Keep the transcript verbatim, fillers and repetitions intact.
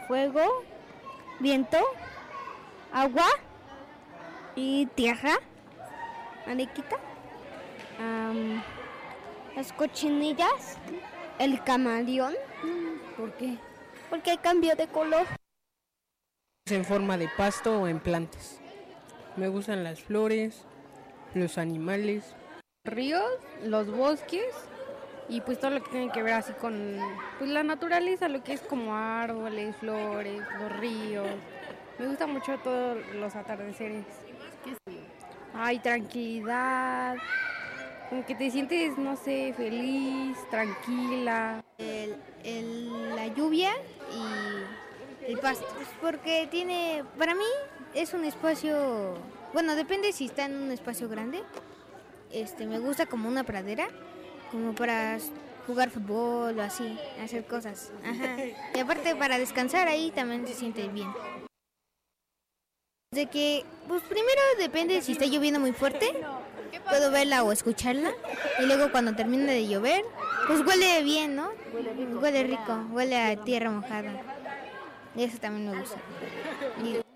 fuego, viento, agua y tierra, mariquita, um, las cochinillas, el camaleón. ¿Por qué? Porque cambió de color. En forma de pasto o en plantas. Me gustan las flores, los animales. Ríos, los bosques y pues todo lo que tiene que ver así con pues la naturaleza, lo que es como árboles, flores, los ríos. Me gusta mucho todos los atardeceres. Hay tranquilidad, como que te sientes, no sé, feliz, tranquila. El, el, la lluvia y el pasto, porque tiene, para mí es un espacio, bueno, depende si está en un espacio grande. Este, me gusta como una pradera, como para jugar fútbol o así, hacer cosas. Ajá. Y aparte para descansar ahí también se siente bien. De que, pues primero depende si está lloviendo muy fuerte, puedo verla o escucharla. Y luego cuando termina de llover, pues huele bien, ¿no? Huele rico, huele a tierra mojada. Y eso también me gusta. Y